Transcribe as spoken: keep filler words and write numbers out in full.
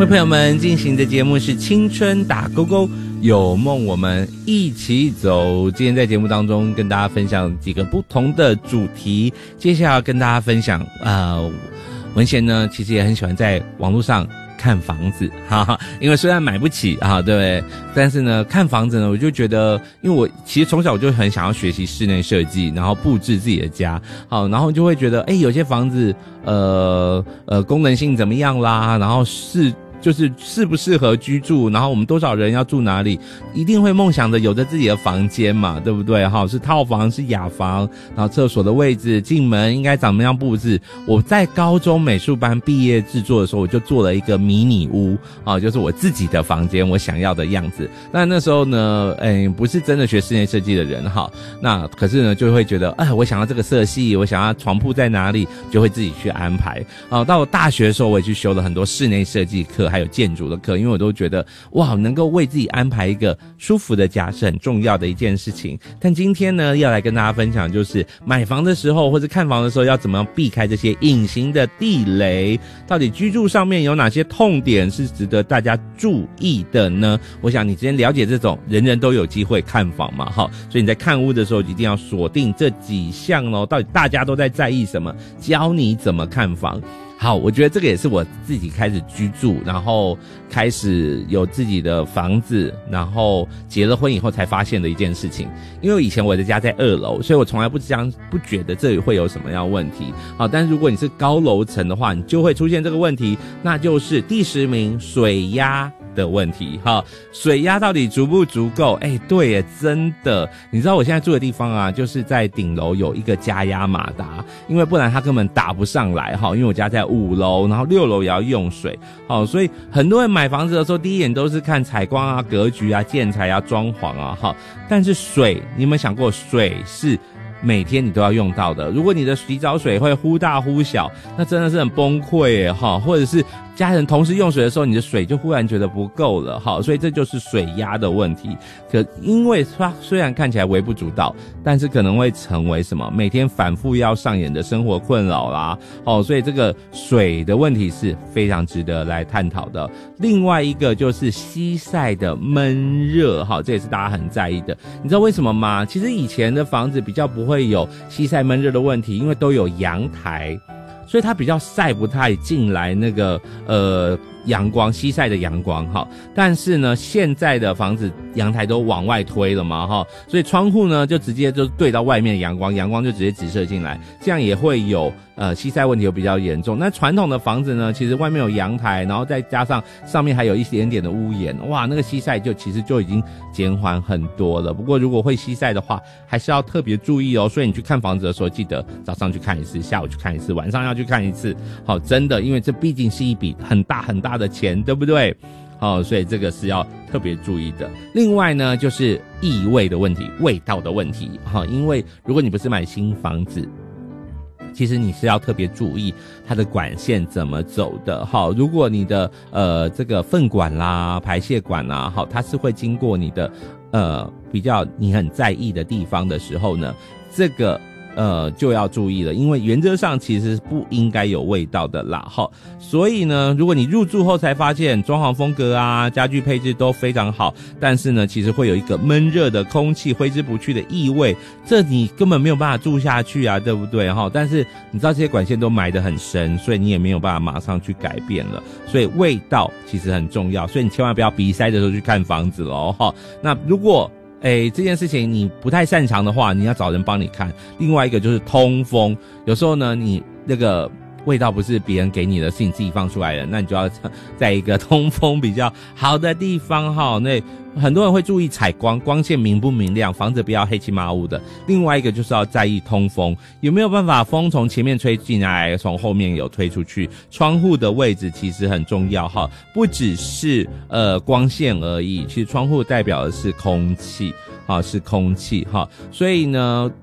各位朋友们，进行的节目是青春打勾勾，有梦我们一起走。今天在节目当中跟大家分享几个不同的主题，接下来要跟大家分享呃，文贤呢其实也很喜欢在网络上看房子，哈哈，因为虽然买不起啊，对不对？但是呢，看房子呢，我就觉得，因为我其实从小我就很想要学习室内设计，然后布置自己的家，好，然后就会觉得，哎，有些房子，呃呃，功能性怎么样啦，然后是。就是适不适合居住，然后我们多少人要住哪里，一定会梦想的有着自己的房间嘛，对不对？哈，是套房是雅房，然后厕所的位置进门应该怎么样布置。我在高中美术班毕业制作的时候，我就做了一个迷你屋啊，就是我自己的房间，我想要的样子。那那时候呢，哎，不是真的学室内设计的人哈，那可是呢就会觉得，哎，我想要这个色系，我想要床铺在哪里，就会自己去安排。啊，到我大学的时候，我也去修了很多室内设计课。还有建筑的课，因为我都觉得哇，能够为自己安排一个舒服的家是很重要的一件事情。但今天呢，要来跟大家分享，就是买房的时候或者看房的时候，要怎么样避开这些隐形的地雷？到底居住上面有哪些痛点是值得大家注意的呢？我想你之前了解这种人人都有机会看房嘛，哈，所以你在看屋的时候一定要锁定这几项哦。到底大家都在在意什么？教你怎么看房。好，我觉得这个也是我自己开始居住，然后开始有自己的房子，然后结了婚以后才发现的一件事情。因为以前我的家在二楼，所以我从来不将不觉得这里会有什么样的问题。好，但是如果你是高楼层的话，你就会出现这个问题，那就是第十名水压的问题。哈，水压到底足不足够？哎，对耶，真的，你知道我现在住的地方啊，就是在顶楼有一个加压马达，因为不然它根本打不上来哈。因为我家在五楼，然后六楼也要用水，好，所以很多人买房子的时候，第一眼都是看采光啊、格局啊、建材啊、装潢啊，哈。但是水，你有没有想过，水是每天你都要用到的？如果你的洗澡水会忽大忽小，那真的是很崩溃耶，哈。或者是家人同时用水的时候，你的水就忽然觉得不够了，好，所以这就是水压的问题。可因为它虽然看起来微不足道，但是可能会成为什么每天反复要上演的生活困扰啦，哦，所以这个水的问题是非常值得来探讨的。另外一个就是西晒的闷热，好，这也是大家很在意的。你知道为什么吗？其实以前的房子比较不会有西晒闷热的问题，因为都有阳台。所以它比较晒不太进来那个呃阳光，西晒的阳光哈。但是呢，现在的房子阳台都往外推了嘛哈，所以窗户呢就直接就对到外面的阳光，阳光就直接直射进来，这样也会有呃西晒问题又比较严重。那传统的房子呢，其实外面有阳台，然后再加上上面还有一点点的屋檐，哇，那个西晒就其实就已经减缓很多了。不过如果会西晒的话，还是要特别注意哦。所以你去看房子的时候，记得早上去看一次，下午去看一次，晚上要去看一次。好，真的，因为这毕竟是一笔很大很大的钱，对不对？好，所以这个是要特别注意的。另外呢，就是异味的问题，味道的问题。好，因为如果你不是买新房子，其实你是要特别注意它的管线怎么走的。好，如果你的呃这个粪管啦、排泄管啦，好，它是会经过你的呃比较你很在意的地方的时候呢，这个呃就要注意了，因为原则上其实不应该有味道的啦。好，所以呢，如果你入住后才发现装潢风格啊、家具配置都非常好，但是呢，其实会有一个闷热的空气、挥之不去的异味，这你根本没有办法住下去啊，对不对？哈，但是你知道这些管线都埋得很深，所以你也没有办法马上去改变了。所以味道其实很重要，所以你千万不要鼻塞的时候去看房子咯。哈，那如果诶，这件事情你不太擅长的话，你要找人帮你看。另外一个就是通风，有时候呢，你那个味道不是别人给你的，是你自己放出来的，那你就要在一个通风比较好的地方哈。那很多人会注意采光，光线明不明亮，房子不要黑漆麻乌的。另外一个就是要在意通风，有没有办法风从前面吹进来，从后面有推出去。窗户的位置其实很重要哈，不只是呃光线而已，其实窗户代表的是空气，好，是空气哈。所以呢，